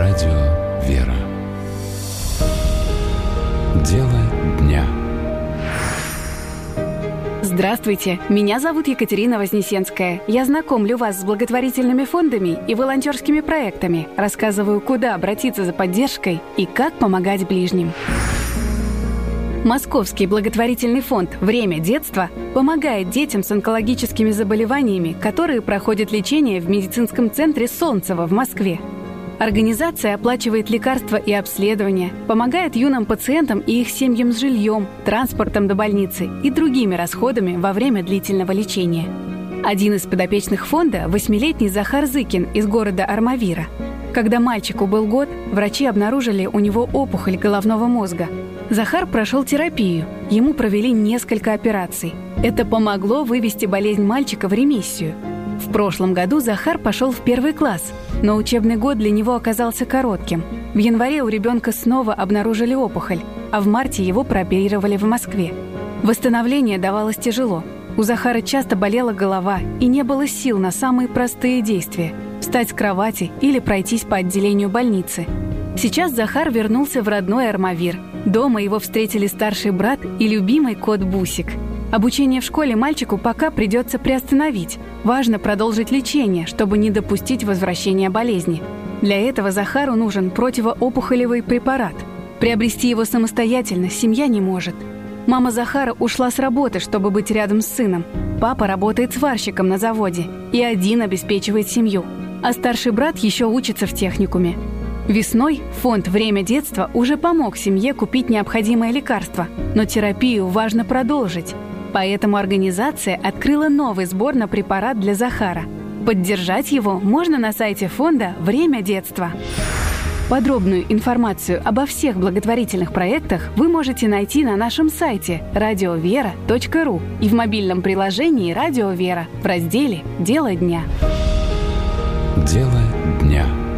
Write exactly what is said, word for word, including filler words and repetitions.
Радио «Вера». Дело дня. Здравствуйте, меня зовут Екатерина Вознесенская. Я знакомлю вас с благотворительными фондами и волонтерскими проектами, рассказываю, куда обратиться за поддержкой и как помогать ближним. Московский благотворительный фонд «Время детства» помогает детям с онкологическими заболеваниями, которые проходят лечение в медицинском центре Солнцево в Москве. Организация оплачивает лекарства и обследования, помогает юным пациентам и их семьям с жильем, транспортом до больницы и другими расходами во время длительного лечения. Один из подопечных фонда – восьмилетний Захар Зыкин из города Армавира. Когда мальчику был год, врачи обнаружили у него опухоль головного мозга. Захар прошел терапию, ему провели несколько операций. Это помогло вывести болезнь мальчика в ремиссию. В прошлом году Захар пошел в первый класс, но учебный год для него оказался коротким. В январе у ребенка снова обнаружили опухоль, а в марте его прооперировали в Москве. Восстановление давалось тяжело. У Захара часто болела голова и не было сил на самые простые действия – встать с кровати или пройтись по отделению больницы. Сейчас Захар вернулся в родной Армавир. Дома его встретили старший брат и любимый кот Бусик. Обучение в школе мальчику пока придется приостановить. Важно продолжить лечение, чтобы не допустить возвращения болезни. Для этого Захару нужен противоопухолевый препарат. Приобрести его самостоятельно семья не может. Мама Захара ушла с работы, чтобы быть рядом с сыном. Папа работает сварщиком на заводе и один обеспечивает семью. А старший брат еще учится в техникуме. Весной фонд «Время детства» уже помог семье купить необходимое лекарство, но терапию важно продолжить. Поэтому организация открыла новый сбор на препарат для Захара. Поддержать его можно на сайте фонда «Время детства». Подробную информацию обо всех благотворительных проектах вы можете найти на нашем сайте радио вера точка ру и в мобильном приложении «Радио Вера» в разделе «Дело дня». Дело дня.